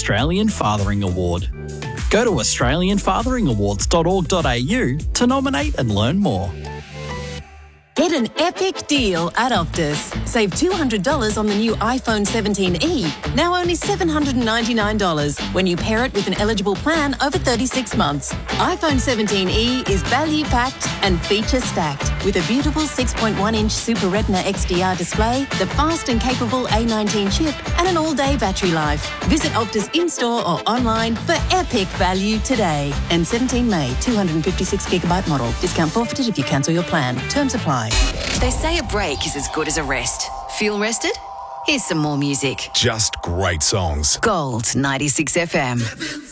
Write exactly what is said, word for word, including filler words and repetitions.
Australian Fathering Award. Go to australian fathering awards dot org dot a u to nominate and learn more. Get an epic deal at Optus. Save two hundred dollars on the new iPhone seventeen e, now only seven hundred ninety-nine dollars when you pair it with an eligible plan over thirty-six months. iPhone seventeen e is value-packed and feature-stacked with a beautiful six point one inch Super Retina X D R display, the fast and capable A nineteen chip and an all-day battery life. Visit Optus in-store or online for epic value today. And seventeen May, two hundred fifty-six gigabyte model. Discount forfeited if you cancel your plan. Terms apply. They say a break is as good as a rest. Feel rested? Here's some more music. Just great songs. Gold ninety-six F M.